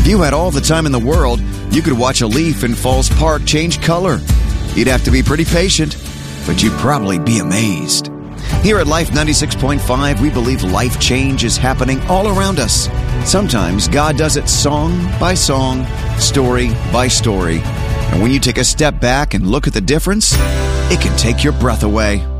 If you had all the time in the world, you could watch a leaf in Falls Park change color. You'd have to be pretty patient, but you'd probably be amazed. Here at Life 96.5, we believe life change is happening all around us. Sometimes God does it song by song, story by story. And when you take a step back and look at the difference, it can take your breath away.